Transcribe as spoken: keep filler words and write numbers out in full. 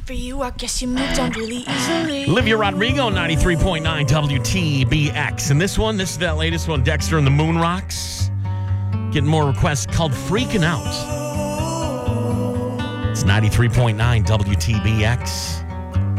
for you. I guess you moved on really easily. Olivia Rodrigo, ninety-three point nine W T B X. And this one, this is that latest one, Dexter and the Moon Rocks. Getting more requests called Freaking Out. It's ninety-three point nine W T B X.